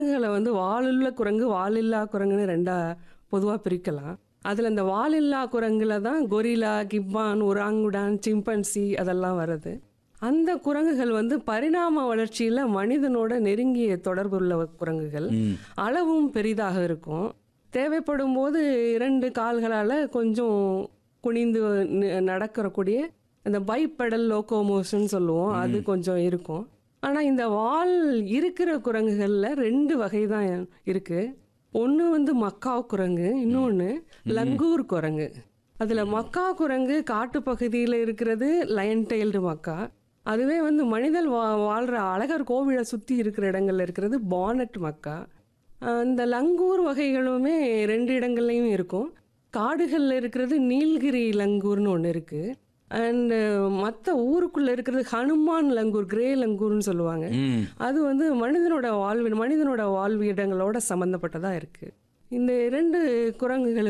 குரங்குகளை வந்து வாலுள்ள குரங்கு, வாலில்லா குரங்குன்னு 2ஆ பொதுவா பிரிக்கலாம். அதுல இந்த வாலில்லா குரங்குல தான் கொரில்லா, கிப்பான், ஒராங்குடான், சிம்பன்சி அதெல்லாம் வருது. அந்த குரங்குகள் வந்து பரிணாம வளர்ச்சியில மனிதனோட நெருங்கிய தொடர்புள்ள குரங்குகள். ம். அளவும் பெரிதாக இருக்கும். தேவைப்படும் போது 2 கால்களால கொஞ்சம் குனிந்து நடக்கக்கூடிய அந்த பைபெடல் லோகோமோஷன் சொல்லுவோம். அது கொஞ்சம் இருக்கும். ஆனா இந்த வால் இருக்கிற குரங்குகள்ல 2 வகை தான் இருக்கு. ஒண்ணு வந்து மக்காவ் குரங்கு, இன்னொன்னு லங்கூர் குரங்கு. அதுல மக்கா குரங்கு காட்டுப்பகுதியில் இருக்கிறது லயன் டெயில்டு மக்கா. அதுவே வந்து மனிதன் வாழ்ற அழகர் கோவிலை சுத்தி இருக்கிற இடங்கள்ல இருக்கிறது பானட் மக்கா. இந்த லங்கூர் வகைகளுமே 2 இடங்கள்லையும் இருக்கும். காடுகளில் இருக்கிறது நீல்கிரி லங்கூர்னு ஒன்று இருக்கு. அண்ட் மற்ற ஊருக்குள்ள இருக்கிறது ஹனுமான் லங்கூர், கிரே லங்கூர்னு சொல்லுவாங்க. ம். அது வந்து மனிதனோட வாழ்விடங்களோட சம்பந்தப்பட்டதா இருக்கு. இந்த 2 குரங்குகள்